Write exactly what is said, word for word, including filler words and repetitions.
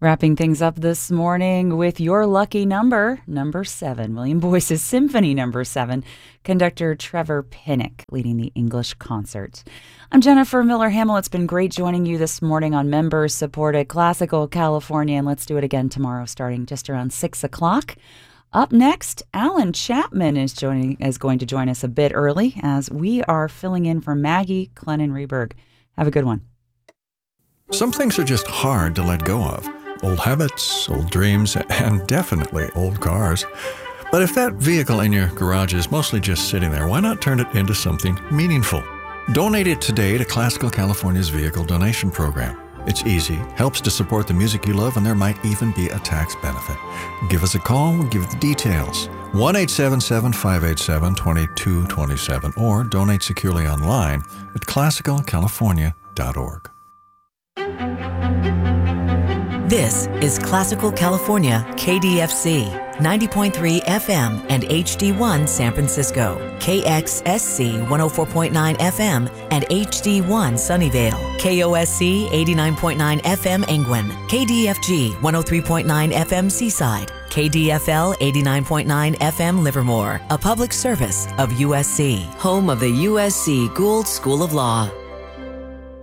Wrapping things up this morning with your lucky number, number seven, William Boyce's Symphony Number Seven, conductor Trevor Pinnock leading the English concert. I'm Jennifer Miller-Hamill. It's been great joining you this morning on member-supported Classical California, and let's do it again tomorrow starting just around six o'clock. Up next, Alan Chapman is joining is going to join us a bit early as we are filling in for Maggie Clennon-Reberg. Have a good one. Some things are just hard to let go of. Old habits, old dreams, and definitely old cars. But if that vehicle in your garage is mostly just sitting there, why not turn it into something meaningful? Donate it today to Classical California's Vehicle Donation Program. It's easy, helps to support the music you love, and there might even be a tax benefit. Give us a call, we'll give you the details. one eight seven seven, five eight seven, two two two seven or donate securely online at classical california dot org. This is Classical California, K D F C, ninety point three F M and H D one San Francisco, K X S C one oh four point nine F M and H D one Sunnyvale, K O S C eighty-nine point nine F M Angwin, K D F G one oh three point nine F M Seaside, K D F L eighty-nine point nine F M Livermore, a public service of U S C, home of the U S C Gould School of Law.